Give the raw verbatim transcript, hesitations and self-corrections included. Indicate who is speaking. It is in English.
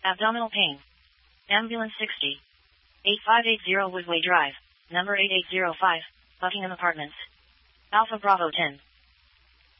Speaker 1: Abdominal pain. Ambulance sixty. eighty-five eighty Woodway Drive, number eight eight zero five, Buckingham Apartments. Alpha Bravo ten.